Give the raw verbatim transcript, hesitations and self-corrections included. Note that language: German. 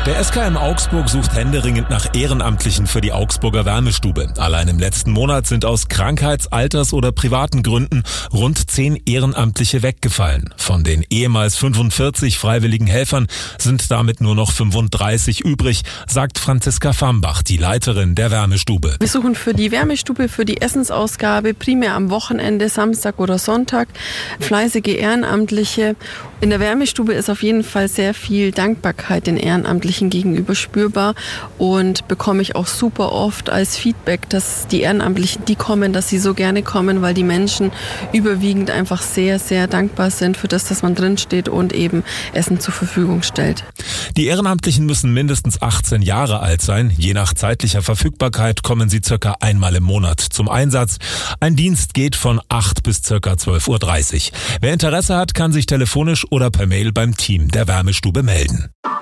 Der S K M Augsburg sucht händeringend nach Ehrenamtlichen für die Augsburger Wärmestube. Allein im letzten Monat sind aus Krankheits-, Alters- oder privaten Gründen rund zehn Ehrenamtliche weggefallen. Von den ehemals fünfundvierzig freiwilligen Helfern sind damit nur noch fünfunddreißig übrig, sagt Franziska Fambach, die Leiterin der Wärmestube. Wir suchen für die Wärmestube, für die Essensausgabe primär am Wochenende, Samstag oder Sonntag, fleißige Ehrenamtliche. In der Wärmestube ist auf jeden Fall sehr viel Dankbarkeit den Ehrenamtlichen gegenüber spürbar und bekomme ich auch super oft als Feedback, dass die Ehrenamtlichen, die kommen, dass sie so gerne kommen, weil die Menschen überwiegend einfach sehr, sehr dankbar sind für das, dass man drinsteht und eben Essen zur Verfügung stellt. Die Ehrenamtlichen müssen mindestens achtzehn Jahre alt sein. Je nach zeitlicher Verfügbarkeit kommen sie circa einmal im Monat zum Einsatz. Ein Dienst geht von acht bis circa zwölf Uhr dreißig. Wer Interesse hat, kann sich telefonisch oder per Mail beim Team der Wärmestube melden.